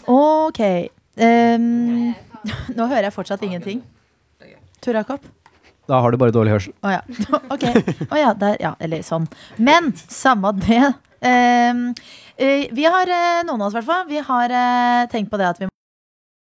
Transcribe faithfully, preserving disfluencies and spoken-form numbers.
Ok. Um, nå hører jeg fortsatt ingenting. Tor Jakob? Da har du bare dårlig hørsel. Åja, ok. Åja, der, ja, eller sånn. Men, samme det. Um, uh, vi har, uh, noen av oss i hvert fall, vi har uh, tenkt på det at vi